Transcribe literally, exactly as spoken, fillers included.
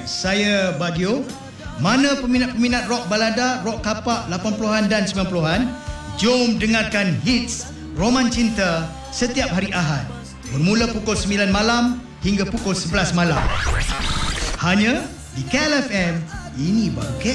saya Bagio. Mana peminat-peminat rock balada, rock kapak lapan puluhan dan sembilan puluhan, jom dengarkan hits Roman Cinta setiap hari Ahad bermula pukul sembilan malam hingga pukul sebelas malam. Hanya di K L F M. Ini baru K